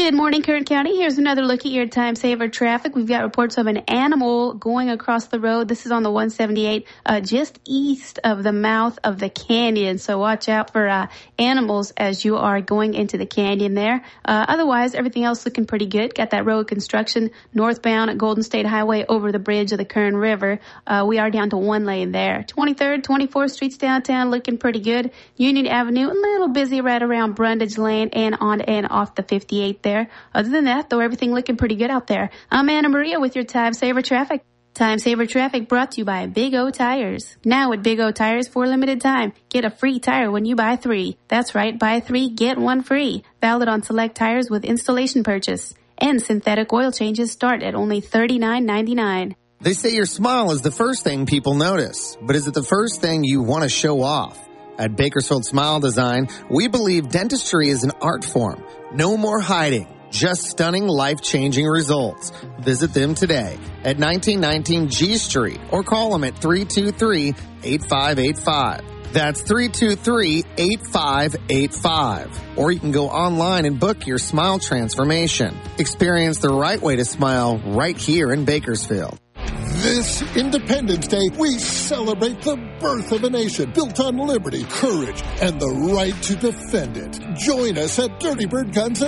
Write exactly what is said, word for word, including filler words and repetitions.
Good morning, Kern County. Here's another look at your time saver traffic. We've got reports of an animal going across the road. This is on the one seventy-eight, uh, just east of the mouth of the canyon. So watch out for uh, animals as you are going into the canyon there. Uh, otherwise, everything else looking pretty good. Got that road construction northbound at Golden State Highway over the bridge of the Kern River. Uh, we are down to one lane there. twenty-third, twenty-fourth Streets downtown looking pretty good. Union Avenue, a little busy right around Brundage Lane and on and off the fifty-eight there. Other than that, though, everything looking pretty good out there. I'm Anna Maria with your Time Saver Traffic. Time Saver Traffic brought to you by Big O Tires. Now at Big O Tires for a limited time, get a free tire when you buy three. That's right, buy three, get one free. Valid on select tires with installation purchase. And synthetic oil changes start at only thirty-nine ninety-nine. They say your smile is the first thing people notice, but is it the first thing you want to show off? At Bakersfield Smile Design, we believe dentistry is an art form. No more hiding, just stunning, life-changing results. Visit them today at nineteen nineteen G Street or call them at three two three, eight five eight five. That's three two three, eight five eight five. Or you can go online and book your smile transformation. Experience the right way to smile right here in Bakersfield. This Independence Day, we celebrate the birth of a nation built on liberty, courage, and the right to defend it. Join us at Dirty Bird Guns